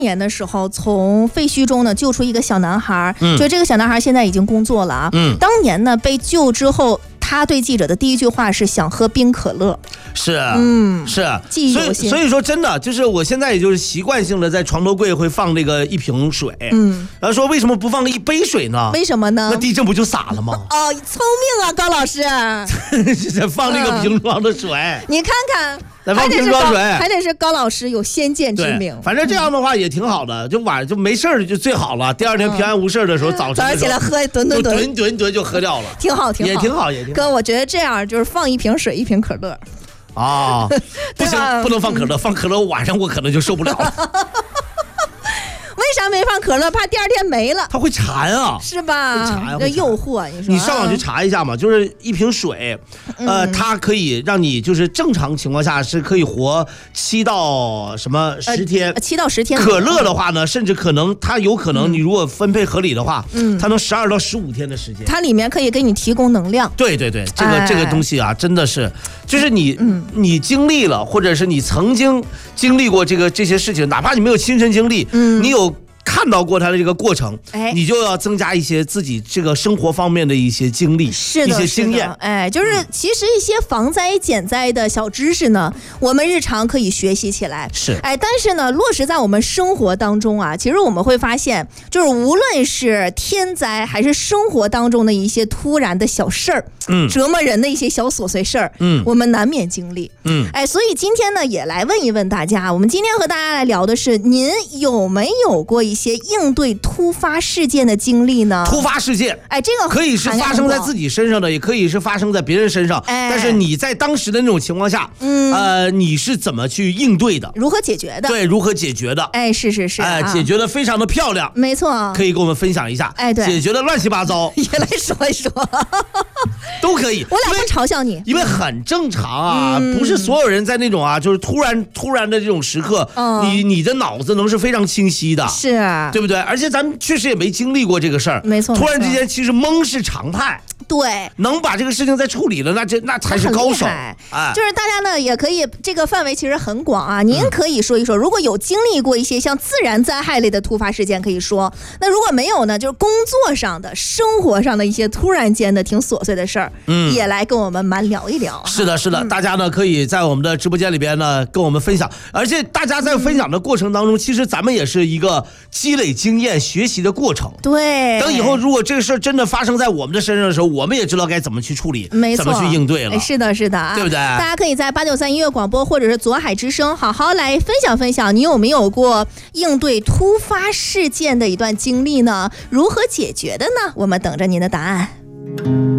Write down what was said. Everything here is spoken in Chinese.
年的时候，从废墟中呢救出一个小男孩，就这个小男孩现在已经工作了啊。当年呢被救之后，他对记者的第一句话是想喝冰可乐。 是，是， 记忆犹新。 所以说真的就是我现在也就是习惯性的在床头柜会放这个一瓶水，然后说为什么不放一杯水呢？ 为什么呢？ 那地震不就洒了吗？ 哦，聪明啊，高老师。 放那个瓶装的水， 你看看。 放瓶装水， 还得是高老师有先见之明。 反正这样的话也挺好的，就晚上就没事就最好了。第二天平安无事的时候，早上起来喝吨就喝掉了， 挺好， 也挺好。 哥，我觉得这样就是放一瓶水，一瓶可乐。 啊，不行，不能放可乐，放可乐晚上我可能就受不了了。 为啥没放可乐？怕第二天没了。 它会馋啊， 是吧？这诱惑，你说。 你上网去查一下嘛，就是一瓶水，它可以让你就是正常情况下是可以活7到10天 ，7到10天。 可乐的话呢，甚至可能它有可能你如果分配合理的话，它能12到15天的时间。 它里面可以给你提供能量。 对，这个东西啊，真的是，就是你经历了，或者是你曾经经历过这些事情，哪怕你没有亲身经历，你有看到过它的这个过程，你就要增加一些自己这个生活方面的一些经历，一些经验。 就是其实一些防灾减灾的小知识呢，我们日常可以学习起来。 是， 但是呢，落实在我们生活当中啊，其实我们会发现，就是无论是天灾还是生活当中的一些突然的小事儿，折磨人的一些小琐碎事儿，我们难免经历。所以今天呢，也来问一问大家，我们今天和大家来聊的是，您有没有过一些应对突发事件的经历呢？ 突发事件， 这个可以是发生在自己身上的，也可以是发生在别人身上。但是你在当时的那种情况下，你是怎么去应对的？ 如何解决的？ 对，如何解决的？ 是， 解决的非常的漂亮， 没错， 可以跟我们分享一下。 对， 解决的乱七八糟， 也来说一说， 都可以。 我俩不嘲笑你， 因为很正常啊，不是所有人在那种啊，就是突然的这种时刻，你的脑子能是非常清晰的， 是， 对不对？而且咱们确实也没经历过这个事儿， 没错。 突然之间，其实懵是常态。 对， 能把这个事情再处理了，那才是高手。 就是大家呢也可以，这个范围其实很广啊。您可以说一说，如果有经历过一些像自然灾害类的突发事件，可以说；那如果没有呢，就是工作上的、生活上的一些突然间的挺琐碎的事儿，也来跟我们蛮聊一聊。 是的，大家呢可以在我们的直播间里边呢跟我们分享，而且大家在分享的过程当中，其实咱们也是一个积累经验、学习的过程。 对， 等以后如果这个事儿真的发生在我们的身上的时候，我们也知道该怎么去处理，怎么去应对了。 是的啊， 对不对？ 大家可以在893音乐广播或者是左海之声好好来分享，你有没有过应对突发事件的一段经历呢？如何解决的呢？我们等着您的答案。